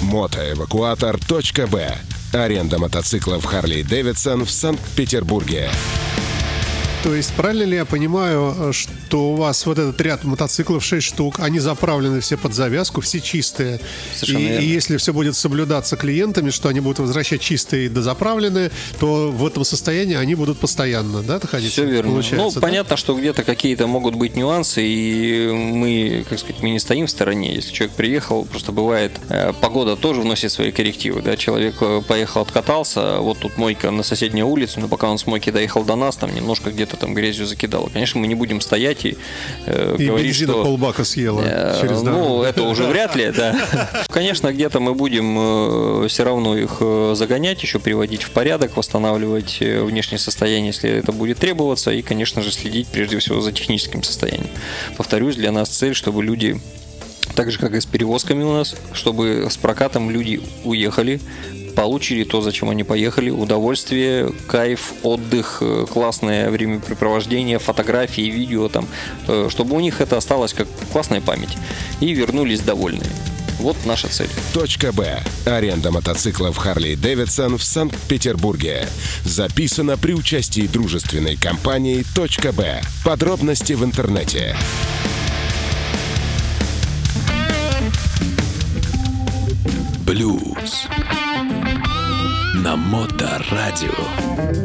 Мотоэвакуатор.б. Аренда мотоциклов Harley-Davidson в Санкт-Петербурге. То есть, правильно ли я понимаю, что у вас вот этот ряд мотоциклов, 6 штук, они заправлены все под завязку, все чистые? И если все будет соблюдаться клиентами, что они будут возвращать чистые и дозаправленные, то в этом состоянии они будут постоянно, да, находиться? Все верно. Получается, понятно, что где-то какие-то могут быть нюансы, и мы, как сказать, мы не стоим в стороне. Если человек приехал, просто бывает, погода тоже вносит свои коррективы, да, человек поехал, откатался, вот тут мойка на соседней улице, но пока он с мойки доехал до нас, там немножко где-то там грязью закидало. Конечно, мы не будем стоять и говорить, что... полбака съела через дорогу. это уже вряд ли, да. Конечно, где-то мы будем все равно их загонять, еще приводить в порядок, восстанавливать внешнее состояние, если это будет требоваться, и, конечно же, следить прежде всего за техническим состоянием. Повторюсь, для нас цель, чтобы люди, так же, как и с перевозками у нас, чтобы с прокатом люди уехали, получили то, зачем они поехали, удовольствие, кайф, отдых, классное времяпрепровождение, фотографии, видео, там, чтобы у них это осталось как классная память, и вернулись довольные. Вот наша цель. .б. Аренда мотоциклов Harley-Davidson в Санкт-Петербурге. Записано при участии дружественной компании .б. Подробности в интернете. Блюз на Моторадио.